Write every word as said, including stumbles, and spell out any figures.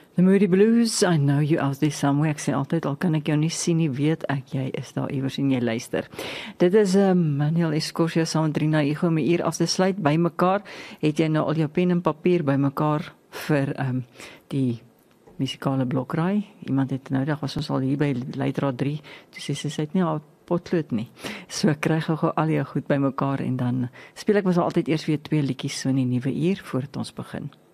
The Moody Blues, I know you out there somewhere. Ek sê altyd, al kan ek jou nie sien nie, weet ek, jy is daar iewers en jy luister. Dit is um, Manuel Escorsia saam met Rina Hugo om 'n uur af te sluit by mekaar. Het jy nou al jou pen en papier by mekaar vir um, die musikale blokraai? Iemand het nou dag was ons al hier by Leidraad drie, toe sê sy, sy het nie al potlood nie. So kry gou gou al jou goed by mekaar en dan speel ek mos altyd eers weer twee liedjies so in die nuwe uur voordat ons begin.